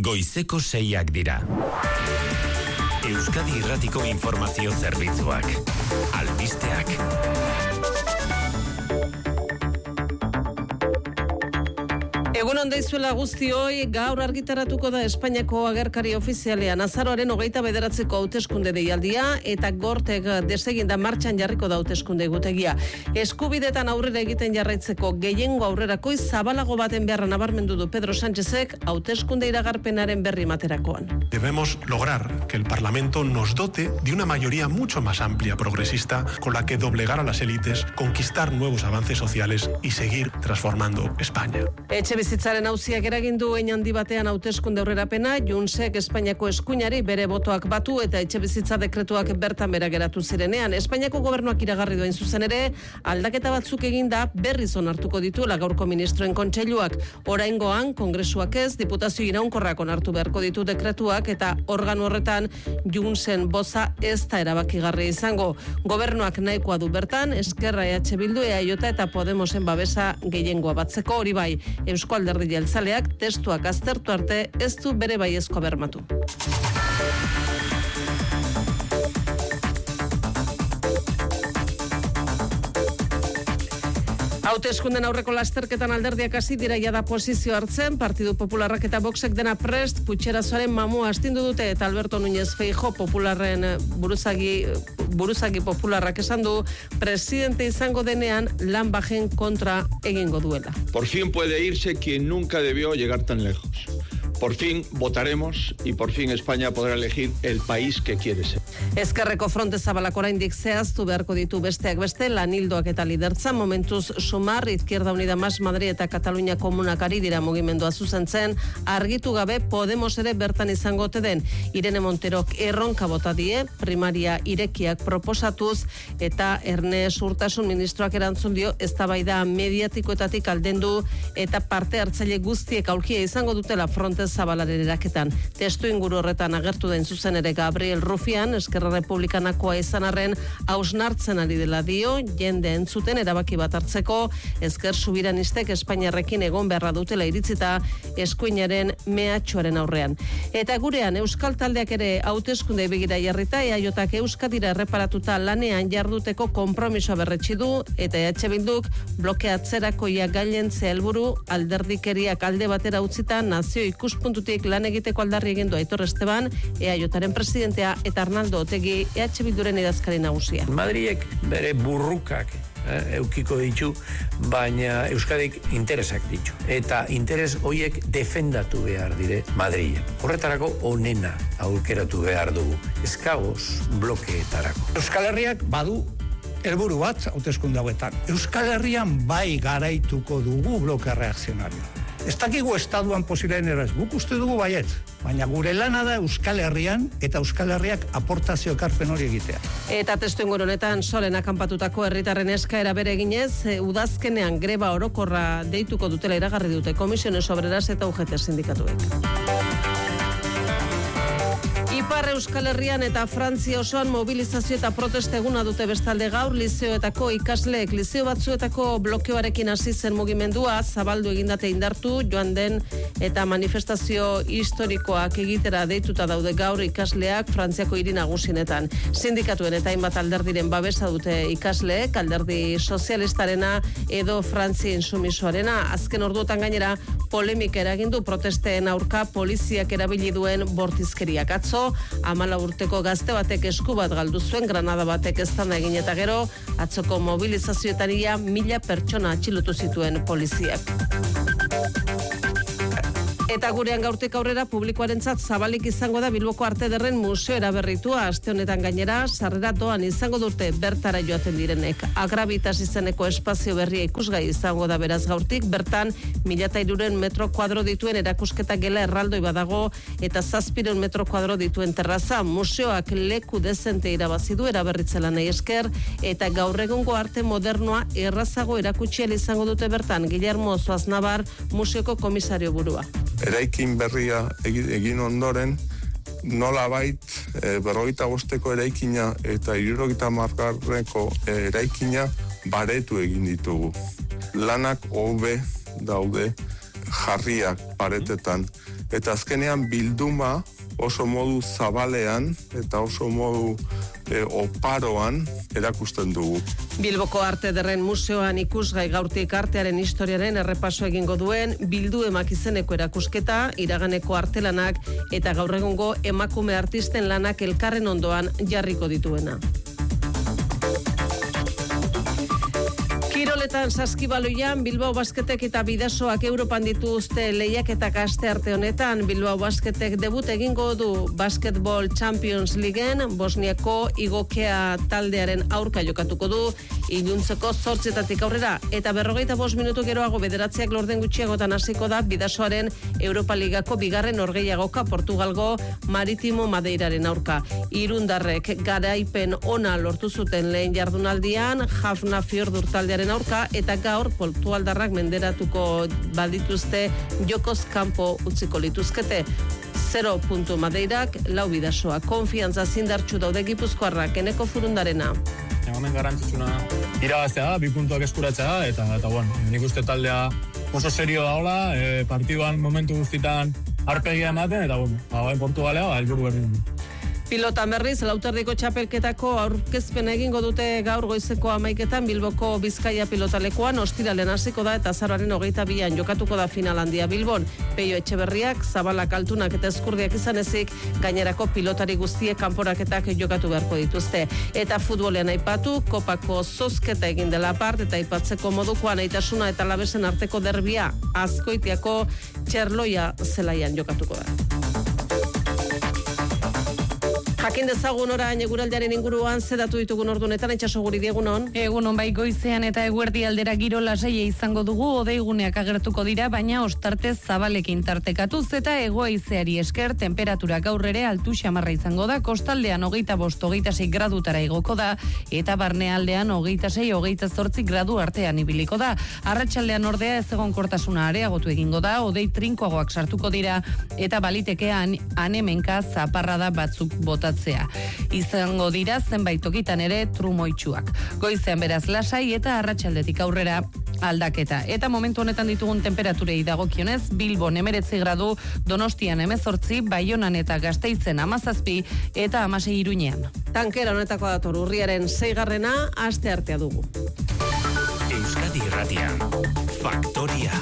Goizeko 6 dira. Euskadi Irratiko Informazio Zerbitzuak. Albisteak. Egun on deizuela guztioi, gaur argitaratuko da Espainiako agerkari ofizialean azaroaren 29ko hauteskunde deialdia eta gortek deseginda martxan jarriko da hauteskunde egutegia. Eskubidetan aurrera egiten jarraitzeko gehiengo aurrerakoi zabalago baten beharra nabarmendu du Pedro Sánchezek hauteskunde iragarpenaren berri materakoan. Debemos lograr que el Parlamento nos dote de una mayoría mucho más amplia progresista con la que doblegar a las élites, conquistar nuevos avances sociales y seguir transformando España. Etxebizitzaren auziak eragindu hein handi batean hauteskunde aurrerapena, Juntsek Espainiako eskuinari bere botoak batu eta etxebizitza dekretuak bertan bera geratu zirenean. Espainiako gobernuak iragarri duen zuzen ere, aldaketa batzuk eginda berriz onartuko dituela gaurko ministroen kontseiluak. Oraingoan, kongresuak ez, diputazio iraunkorrak onartu beharko ditu dekretuak eta organo horretan Juntsen boza ez da erabakigarria izango. Gobernuak nahikoa du bertan, Eskerra, EH Bildu, EAJ eta Podemosen babesa gehiengoa batzeko, hori bai, Eusko Alderdi Jeltzaleak testuak aztertu arte ez du bere baiezkoa bermatu. Hauteskunden aurreko lasterketan alderdiak hasi dira jada posizio hartzen, Partidu Popularrak eta Voxek dena prest, Puigderazoaren mamua astindu dute eta Alberto Núñez Feijóo Popularren buruzagi popularrak esan du presidente izango denean lan bajen kontra egingo duela. Por fin puede irse quien nunca debió llegar tan lejos. Por fin votaremos y por fin España podrá elegir el país que quiere ser. Ezkerreko fronte zabalak oraindik zehaztu beharko ditu besteak beste lan ildoak eta lidertza momentuz Sumar, Izquierda Unida Más Madrid eta Katalunia komunak ari dira mugimendua zuzentzen, argitu gabe Podemos ere bertan izango ote den. Irene Monterok erronka bota die, primaria irekiak proposatuz eta Ernest Urtasun ministroak erantzun dio eztabaida mediatikoetatik aldendu eta parte hartzaile guztiek aulkia izango dutela fronte zabalaren eraketan. Testu inguru horretan agertu den zuzen ere Gabriel Rufián, Eskerra Republikanakoa izan arren hausnartzen ari dela dio, jende entzuten erabaki bat hartzeko, Ezker Subiranistek Espainiarrekin egon beharra dutela iritzita eskuinaren mehatxuaren aurrean. Eta gurean Euskal Taldeak ere hauteskunde begira jarrita, EAJak Euskadira erreparatuta lanean jarduteko konpromisoa berretsi du eta EH Bilduk blokeatzerakoia gailentzea helburu alderdikeriak alde batera utzita nazio ikuspuntutik lan egiteko aldarri egin du Aitor Esteban, EAJaren presidentea eta Arnaldo Otegi, EH Bilduren idazkari nagusia. Madrilek bere burrukak eukiko ditu, baina Euskadik interesak ditu. Eta interes hoiek defendatu behar dire Madrilen. Horretarako onena aurkeratu behar dugu. Eskagoz blokeetarako. Euskal Herriak badu helburu bat hauteskunde hauetan. Euskal Herrian bai garaituko dugu bloke reakzionario. Ez dakigu estatuan posileen eraz, guk uste dugu baiet, baina gure lana da Euskal Herrian eta Euskal Herriak aportazio ekarpen hori egitea. Eta testu inguru honetan Solen akanpatutako herritarren eskaera bere eginez, udazkenean greba orokorra deituko dutela iragarri dute Comisiones Obreras eta UGT sindikatuek. Ipar Euskal Herrian eta Frantzia osoan mobilizazio eta protesta eguna dute bestalde gaur lizeoetako ikasleek lizeo batzuetako blokeoarekin hasi zen mugimendua zabaldu egindate indartu joan den eta manifestazio historikoak egitera deituta daude gaur ikasleak Frantziako hiri nagusienetan. Sindikatuen eta hainbat alderdiren babesa dute ikasleek, alderdi sozialistarena edo Frantzia insumisoarena. Azken orduotan gainera polemika eragindu protesten aurka poliziak erabili duen bortizkeriak. Atzo 14 urteko gazte batek esku bat galdu zuen, granada batek eztanda egin eta gero, atzoko mobilizazioetan ia 1000 pertsona atxilotu zituen poliziak. Eta gurean gaurtik aurrera publikoarentzat zabalik izango da Bilboko Arte Ederren museo eraberritua. Aste honetan gainera sarrera doan izango dute bertara joaten direnek. Agravitas izeneko espazio berria ikusgai izango da beraz gaurtik. Bertan 1300 metro kuadro dituen erakusketa gela erraldoi badago eta 700 metro kuadro dituen terraza. Museoak leku dezente irabazi du eraberritzela nahi esker eta gaur egungo arte modernoa errazago erakutsi izango dute bertan. Guillermo Zoaznabar museoko komisario burua. Eraikin berria egin ondoren, nolabait 55ko eraikina eta 70ko eraikina baretu egin ditugu. Lanak hobe daude jarriak paretetan eta azkenean bilduma oso modu zabalean eta oso modu oparoan erakusten dugu. Bilboko Arte Ederren Museoan ikusgai gaurtik artearen historiaren errepaso egingo duen Bildu emak izeneko erakusketa, iraganeko artelanak eta gaur egungo emakume artisten lanak elkarren ondoan jarriko dituena. Kiroletan saskibaloian Bilbao Basketek eta Bidasoak Europan dituzte lehiaketak aste arte honetan. Bilbao Basketek debut egingo du Basketball Champions Leagueen, Bosniako Igokea taldearen aurka jokatuko du iluntzeko 8 aurrera eta 45 minutu geroago 9 lorden gutxiagotan hasiko da Bidasoaren Europa Ligako bigarren norgehiagoka Portugalgo Maritimo Madeiraren aurka. Irundarrek garaipen ona lortu zuten lehen jardunaldian, Hafna Fjordur taldearen aurka eta gaur Portugaldarrak menderatuko badituzte jokoz kanpo utziko lituzkete. 0 puntu Madeirak, 4 Bidasoa. Konfiantza zindartsu daude Gipuzkoarrak, Eneko Furundarena. Hemen garrantzitsuna irabaztea da, 2 puntuak eskuratzea eta bueno, nik uste taldea oso serio daola, partiduan momentu guztitan arpegia ematen eta bueno, Portugalea helburu berdin. Pilotan berriz, Lauterdiko txapelketako aurkezpena egingo dute gaur goizeko 11etan Bilboko Bizkaia pilotalekuan ostiralen hasiko da eta azaroaren 22an jokatuko da final handia Bilbon. Peio Etxeberriak, Zabalak, Altunak eta Eskurdiak izan ezik, gainerako pilotari guztiek kanporaketak jokatu beharko dituzte. Eta futbolean aipatu, kopako zozketa egin dela apart eta aipatzeko modukoan Aitasuna eta Labesen arteko derbia Azkoitiako Txerloia zelaian jokatuko da. Jakin dezagun orain eguraldiaren inguruan zedatu ditugun ordunetan, Itxaso Guri, egunon. Egunon bai, goizean eta eguerdi aldera giro lasaia izango dugu, odeiguneak agertuko dira, baina ostarte zabalekin tartekatuz eta hego-haizeari esker temperatura gaur ere altu xamarra izango da, kostaldean 25-26 gradutara igoko da eta barnealdean 26-28 gradu artean ibiliko da. Arratsaldean ordea ezegonkortasuna areagotu egingo da, odei trinkoagoak sartuko dira eta balitekean anemenka zaparrada batzuk botatzea. Izango dira zenbait tokitan ere trumoitsuak. Goizean beraz lasai eta arratsaldetik aurrera aldaketa. Eta momentu honetan ditugun temperaturei dagokionez, Bilbon 19 gradu, Donostian 18, Baionan eta Gasteizen 17 eta 16 Iruñean. Tankera honetako dator urriaren 6. aste artea dugu. Euskadi Irratian, Faktoria.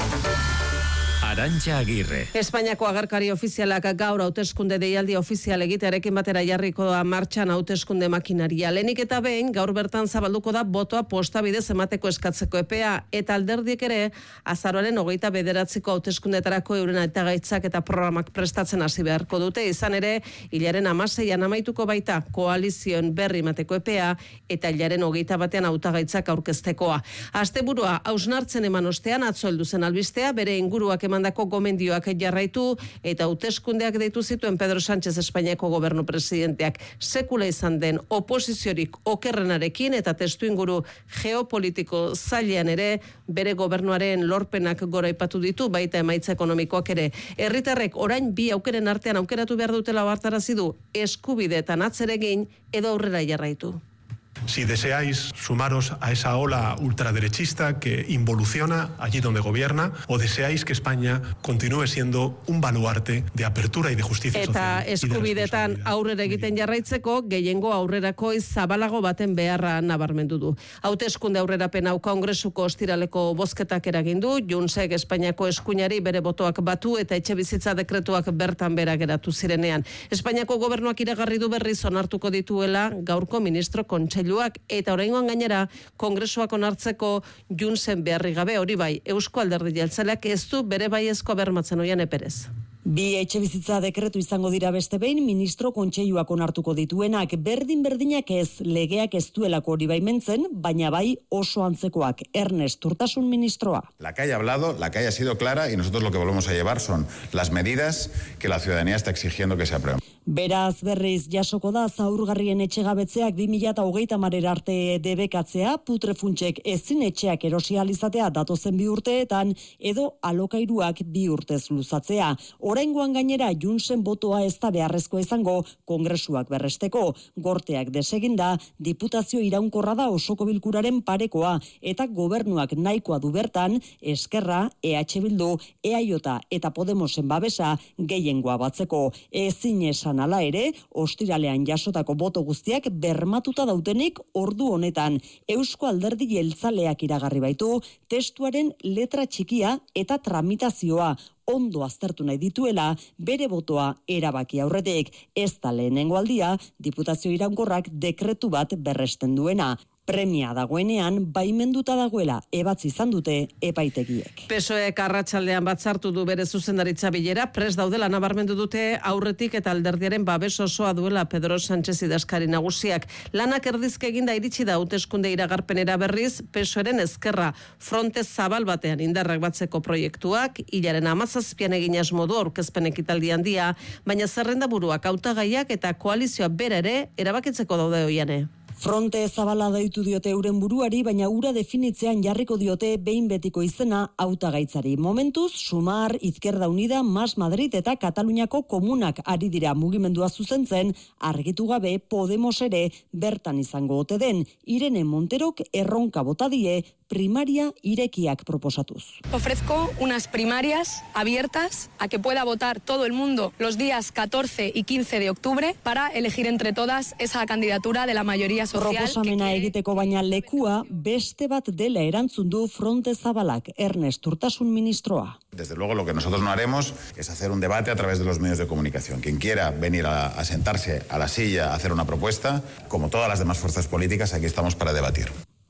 Arantxa Agirre. Espainiako agerkari ofizialak gaur hauteskunde deialdi ofizial egitearekin batera jarriko da martxan hauteskunde makinaria. Lehenik eta behin gaur bertan zabalduko da botoa posta bidez emateko eskatzeko epea eta alderdiek ere azaroaren 29ko hauteskundetarako euren hautagaitzak eta programak prestatzen hasi beharko dute. Izan ere, hilaren 16an amaituko baita koalizioen berri emateko epea eta hilaren 21an hautagaitzak aurkeztekoa. Asteburua hausnartzen eman ostean atzo heldu zen albistea, bere inguruak emandako gomendioak jarraitu eta hauteskundeak deitu zituen Pedro Sánchez Espainiako gobernu presidenteak. Sekula izan den oposiziorik okerrenarekin eta testuinguru geopolitiko zailean ere bere gobernuaren lorpenak goraipatu ditu, baita emaitza ekonomikoak ere. Herritarrek orain bi aukeren artean aukeratu behar dutela ohartarazi du, eskubideetan atzeregin edo aurrera jarraitu. Si deseáis sumaros a esa ola ultraderechista que involuciona allí donde gobierna, o deseáis que España continúe siendo un baluarte de apertura y de justicia social. Eta eskubidetan aurrera egiten jarraitzeko, gehiengo aurrerako zabalago baten beharra nabarmendu du. Hauteskunde aurrerapen hau Kongresuko ostiraleko bozketak eragin du, Juntsek Espainiako eskuinari bere botoak batu eta etxebizitza dekretuak bertan bera geratu zirenean. Espainiako gobernuak iragarri du berriz onartuko dituela gaurko ministro kontseiluak eta oraingoan gainera Kongresuak onartzeko Juntsen beharri gabe, hori bai, Eusko Alderdi Jeltzaleak ez du bere baiezkoa bermatzen Oiane Perez. Bi etxebizitza dekretu izango dira beste behin ministro kontseiluak onartuko dituenak, berdinak ez, legeak ez duelako hori baimentzen, baina bai oso antzekoak. Ernest Urtasun ministroa. La que haya hablado, la que haya sido clara y nosotros lo que volvemos a llevar son las medidas que la ciudadanía está exigiendo que se aprueben. Beraz berriz jasoko da zaurgarrien etxegabetzeak 2030 arte debekatzea, putrefuntsek ezin etxeak erosializatea datozen 2 urteetan edo alokairuak 2 urtez luzatzea. Oraingoan gainera Junsen botoa ez da beharrezko izango kongresuak berresteko. Gorteak deseginda, diputazio iraunkorra da osoko bilkuraren parekoa eta gobernuak nahikoa du bertan Eskerra, EH Bildu, EAJ eta Podemosen babesa gehiengoa batzeko. Ezin esan hala ere, ostiralean jasotako boto guztiak bermatuta dautenik ordu honetan. Eusko Alderdi Jeltzaleak iragarri baitu testuaren letra txikia eta tramitazioa ondo aztertu nahi dituela bere botoa erabaki aurretik. Ez da lehenengo aldia, diputazio iraunkorrak dekretu bat berresten duena. Premia dagoenean, baimenduta dagoela ebatzi izan dute epaitegiek. PSOEk arratsaldean batzartu du bere zuzendaritza bilera, prest daudela nabarmendu dute aurretik eta alderdiaren babes osoa duela Pedro Sánchez idazkari nagusiak. Lanak erdizke eginda iritsi da hauteskunde iragarpenera berriz, PSOEren ezkerra fronte zabal batean indarrak batzeko proiektuak, hilaren 17an egin asmo du aurkezpen ekitaldi handia, baina zerrenda buruak hautagaiak eta koalizioa bera ere erabakitzeko daude oiane. Fronte zabala deitu diote euren buruari, baina ura definitzean jarriko diote behin betiko izena hautagaitzari. Momentuz, Sumar, Izquierda Unida, Mas Madrid eta Kataluniako komunak ari dira mugimendua zuzentzen, argitu gabe Podemos ere bertan izango ote den. Irene Monterok erronka bota die primaria irekiak proposatuz. Ofrezco unas primarias abiertas a que pueda votar todo el mundo los días 14 y 15 de octubre para elegir entre todas esa candidatura de la mayoría social. Proposamena egiteko baina lekua beste bat dela erantzun du Fronte Zabalak, Ernest Urtasun ministroa. Desde luego lo que nosotros no haremos es hacer un debate a través de los medios de comunicación. Quien quiera venir a sentarse a la silla a hacer una propuesta, como todas las demás fuerzas políticas, aquí estamos para debatir.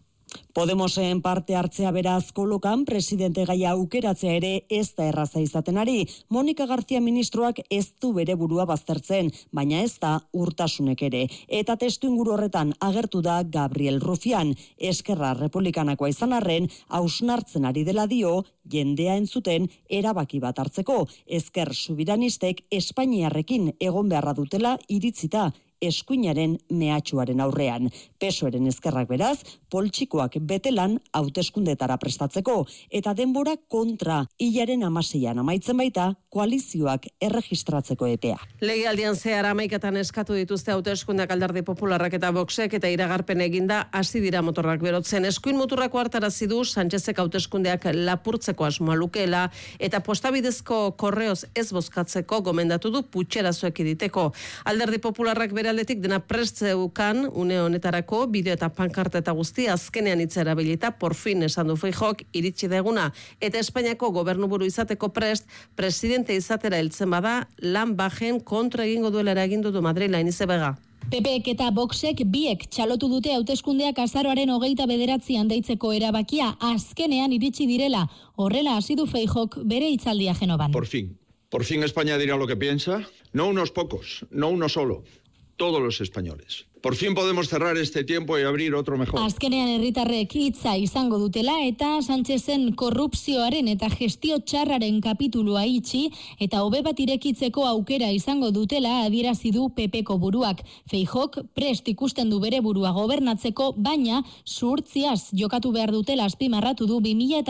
Podemosen parte hartzea beraz kolokan, presidente gaia aukeratzea ere ez da erraza izaten ari. Monika García ministroak ez du bere burua baztertzen, baina ez da Urtasunek ere. Eta testu inguru horretan agertu da Gabriel Rufián, Eskerra Republikanakoa izan arren, hausnartzen ari dela dio, jendea entzuten erabaki bat hartzeko. Ezker Subiranistek Espainiarrekin egon beharra dutela iritzita, eskuinaren mehatxuaren aurrean. PSOEren ezkerrak beraz, poltsikoak betelan hauteskundetara prestatzeko, eta denbora kontra hilaren 16an amaitzen baita koalizioak erregistratzeko epea. Legealdian zehar 11etan eskatu dituzte hauteskundeak Alderdi Popularrak eta Voxek eta iragarpen eginda hasi dira motorrak berotzen. Eskuin muturrako hartarazi du Sánchezek hauteskundeak lapurtzeko asmoa lukeela eta postabidezko korreoz ez bozkatzeko gomendatu du putxerazoek iditeko. Alderdi Popularrak aldetik dena prest zeukan une honetarako bideo eta pankarta eta guztia azkenean hitza erabilita porfin esan du Feijóok iritsi da eguna eta Espainiako gobernuburu izateko prest presidente izatera heltzen bada lan bajen kontra egingo duela eragindu du Madrila Inize Bega. PPek eta Voxek biek txalotu dute hauteskundeak azaroaren 29an deitzeko erabakia azkenean iritsi direla. Horrela hasi du Feijóok bere hitzaldia Genovan. Por fin España dirá lo que piensa, no unos pocos, no uno solo. Todos los españoles. Por fin podemos cerrar este tiempo y abrir otro mejor. Azkenean herritarrek hitza izango dutela eta Sánchezen korrupzioaren eta gestio txarraren kapitulua itxi eta hobe bat irekitzeko aukera izango dutela adierazi du PPko buruak. Feijóok prest ikusten du bere burua gobernatzeko, baina zuhurtziaz jokatu behar dutela azpimarratu du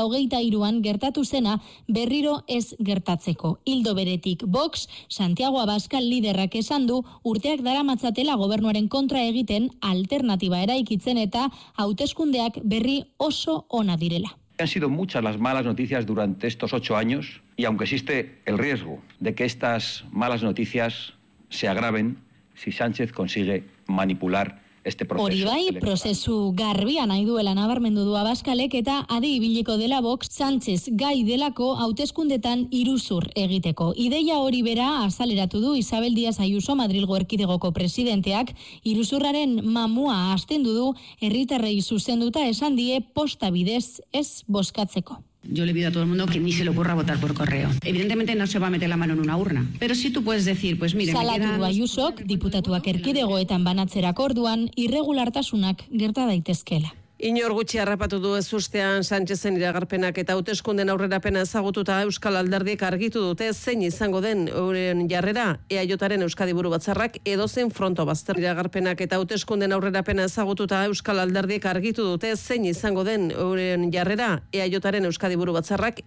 2023an gertatu zena berriro ez gertatzeko. Hildo beretik Vox, Santiago Abascal liderrak esan du urteak daramatzatela gobernuaren kontra egiten alternatiba eraikitzen eta hauteskundeak berri oso ona direla. Han sido muchas las malas noticias durante estos 8 años y aunque existe el riesgo de que estas malas noticias se agraven si Sánchez consigue manipular este proceso. Hori bai, prozesu garbia nahi duela nabarmendu du Abaskalek eta adi ibiliko dela Vox Sánchez gai delako hauteskundetan iruzur egiteko. Ideia hori bera azaleratu du Isabel Díaz Ayuso Madrilgo Erkidegoko presidenteak, iruzurraren mamua astendu du herritarrei zuzenduta esan die posta bidez ez bozkatzeko. Yo le pido a todo el mundo que ni se le ocurra votar por correo. Evidentemente no se va a meter la mano en una urna, pero sí tú puedes decir, pues mire, salatu du Ayusok, diputatuak erkidegoetan banatzerako orduan irregulartasunak gerta daitezkela. Inor gutxi harrapatu du ezustean Sánchezen iragarpenak eta hauteskunden aurrerapena ezagututa Euskal Alderdiek argitu dute zein izango den euren jarrera. EAJren Euskadi Buru Batzarrak edozein fronto bazter iragarpenak eta hauteskunden aurrerapena ezagututa Euskal Alderdiek argitu dute zein izango den euren jarrera. EAJren Euskadi Buru Batzarrak